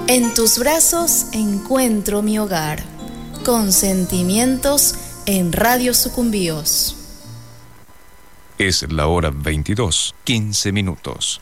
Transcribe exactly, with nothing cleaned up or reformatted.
En tus brazos encuentro mi hogar. Consentimientos en Radio Sucumbíos. Es la hora veintidós, quince minutos.